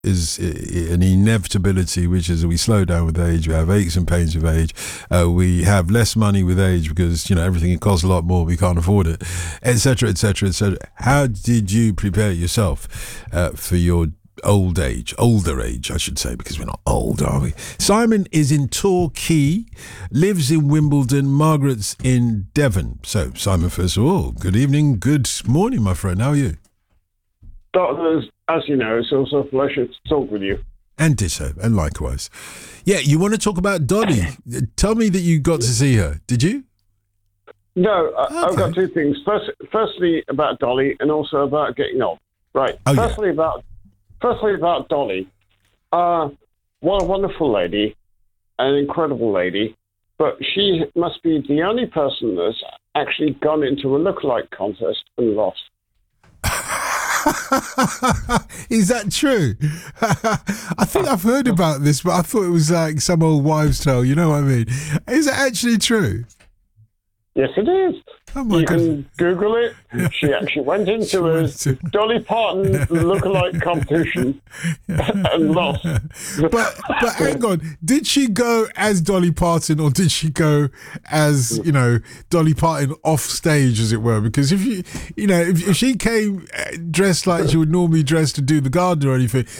an inevitability, which is we slow down with age, we have aches and pains with age, we have less money with age because everything costs a lot more, we can't afford it, etc., etc., etc. How did you prepare yourself for your older age, I should say, because we're not old, are we? Simon is in Torquay, lives in Wimbledon, Margaret's in Devon. So, Simon, first of all, good evening, good morning, my friend. How are you? Doctors, as you know, it's also a pleasure to talk with you. And ditto, and likewise. Yeah, you want to talk about Dolly? Tell me that you got to see her. Did you? No, okay. I've got two things. Firstly, about Dolly, and also about getting old. Right. Oh, Firstly, about Dolly. What a wonderful lady, an incredible lady, but she must be the only person that's actually gone into a lookalike contest and lost. Is that true? I think I've heard about this, but I thought it was like some old wives' tale. You know what I mean? Is it actually true? Yes, it is. Oh my you God. can Google it. She actually went into a Dolly Parton lookalike competition and lost. But hang on, did she go as Dolly Parton or did she go as Dolly Parton off stage, as it were? Because if she came dressed like she would normally dress to do the garden or anything,